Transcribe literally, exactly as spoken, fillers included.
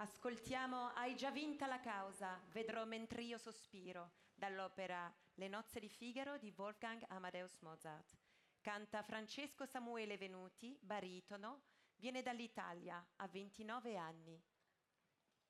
Ascoltiamo Hai già vinta la causa, vedrò mentr'io sospiro, dall'opera Le nozze di Figaro di Wolfgang Amadeus Mozart. Canta Francesco Samuele Venuti, baritono, viene dall'Italia, ha ventinove anni.